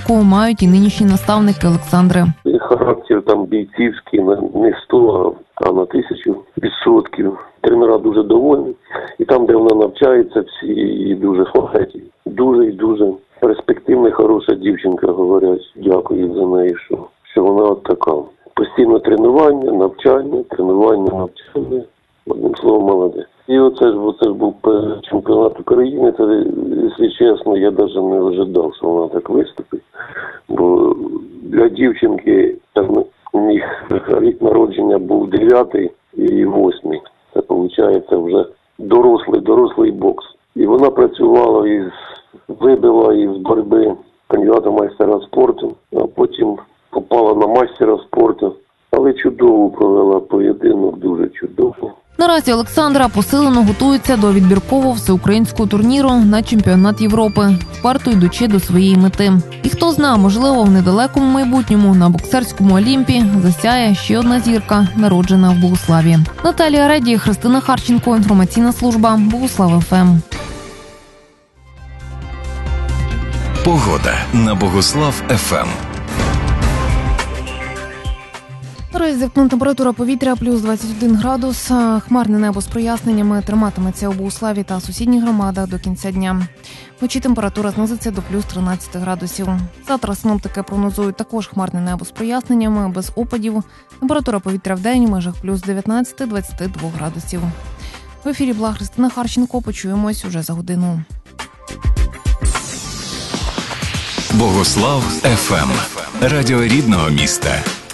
думку, мають і нинішні наставники Олександри. Характер там бійцівський не 100, а на 1000%. Тренера дуже довольні. І там, де вона навчається, всі її дуже хвалять. Дуже і дуже перспективна, хороша дівчинка, говорять. Дякую за неї, що вона от така. Постійно тренування, навчання. Одним словом, молодець. І оце ж був чемпіонат України. Це, якщо чесно, я навіть не ожидав, що вона так виступить. Бо для дівчинки там у них рік народження був 9-й і 8-й. Це, виходить, вже дорослий бокс. І вона працювала вибила із боротьби кандидата майстера спорту, а потім попала на майстера спорту. Але чудово провела поєдинок, дуже чудово. Наразі Олександра посилено готується до відбіркового всеукраїнського турніру на чемпіонат Європи, вперто йдучи до своєї мети. І хто знає, можливо, в недалекому майбутньому на боксерському Олімпі засяє ще одна зірка, народжена в Богуславі. Наталія Реді, Христина Харченко, інформаційна служба Богуслав ФМ. Погода на Богуслав ФМ. Наразі за вікном температура повітря плюс 21 градус. Хмарне небо з проясненнями триматиметься у Богуславі та сусідніх громадах до кінця дня. Вночі температура знизиться до плюс 13 градусів. Завтра синоптики прогнозують також хмарне небо з проясненнями, без опадів. Температура повітря в день в межах плюс 19-22 градусів. В ефірі була Христина Харченко. Почуємось уже за годину. Богуслав ФМ. Радіо рідного міста.